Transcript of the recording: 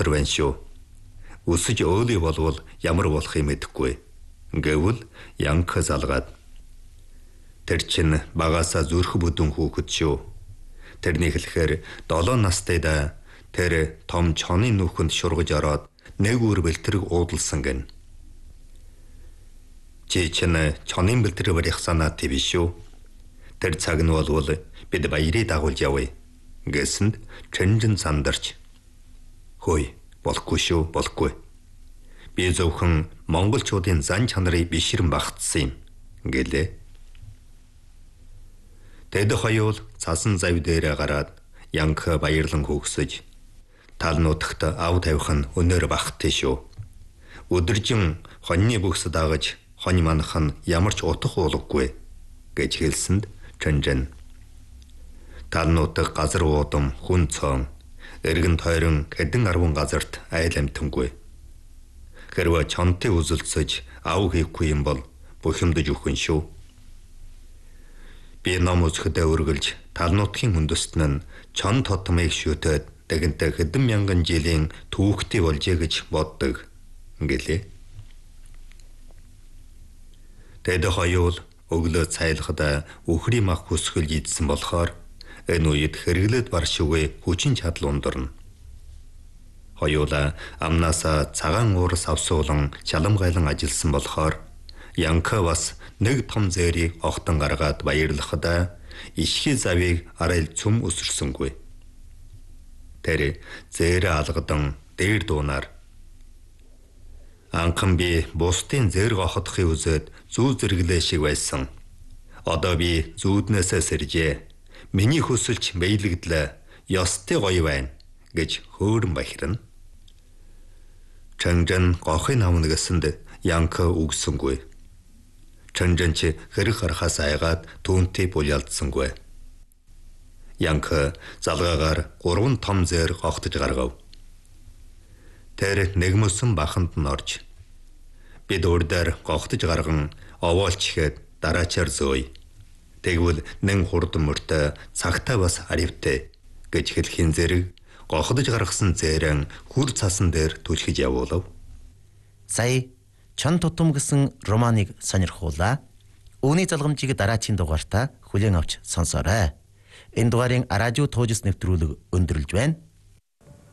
газар байна шүү. Өсөж өөлий болвол ямар болох юм мэдэхгүй. Гэвэл Янка залгаад. Тэр чинь багаасаа зүрх бүдүүн хүүхэд шүү. Тэрний хэлэхээр 7 настайдаа тэр том чоны нүхэнд шургаж ороод нэг үр бэлтрэг уудалсан гэн. Чи чинь чоны бэлтрэг барих санаа тийш шүү. Тэр цаг нь болвол бид баярыг дагуулж явъя гэсэнд Чэнжин сандарч. Хөөе, болохгүй шүү, болохгүй. Би зөвхөн монголчуудын зан чанарыг бишрэн багтсан юм гэлээ. Тэд хоёул цасан зав дээрээ гараад Янка баярлан хөгсөж тал нутагт ав тавих нь өнөөр багтээ шүү. Өдөржин хоньны бүкс дагаж хонь манах нь ямар ч утга уулгагүй гэж хэлсэнд Чэнжин. Тал нутаг газар уудам хүн цоон эргэн тойрон хэдэн арван газарт айл амтангүй. Хэрвээ чонтыг үзэлцэж ав хийхгүй юм бол бухимдаж өгөн шүү. Би ном үзэхдээ үргэлж тал нутгийн үндэстэн нь чон тотмыг шүтээд дэгэнтэй хэдэн мянган жилийн түүхтэй болжээ гэж боддог гэлээ. Тэд хоёул өглөө цайлахад үхрийн мах хүсгэл идсэн болохоор энэ үед хэрэглээд баршгүй хүчин чадал ундорно. Хоёулаа амнаасаа цагаан уурс авсуулан чаламгайлан ажилласан болохоор Янка бас нэг том зээрийг огтон гаргаад баярлахад ишхий завыг арай цөм өсөрсөнгүй. Тэр зээрээ алгадан дээр дуунаар. Анхан би бусдын зэр гохотхыг үзээд зүү зэрэглээ шиг байсан. Одоо би зүүднээсээ сэржээ. Миний хүсэлч мэйлэгдлээ. Ёстой гоё байна гэж хөөрөн бахирна. Чэнжин гохын намн гэсэнд Янка үгсэнгүй. Чэнжин ч хэрэг харахаас айгаад түүнтэй булялдсангүй. Янка залгаагаар 3 том зэр гогтож гаргав. Тэр нэгмөсөн баханд нь орж бид урдаар гогтож гарган овоолчихэд дараачаар зөөе. Тэгвэл нэн хурдан мөртөө цагтаа бас аривтэй гэж хэлхийн зэрэг гогдож гаргасан зээрэн хүр цасан дээр түлхэж явуулав. Сая чон тутам гэсэн романыг сонирхуулаа. Үүний залгамжийг дараагийн дугаартаа хүлээн авч сонсоорой. Энэ дугаарын радио тоожс нэвтрүүлэг өндөрлж байна.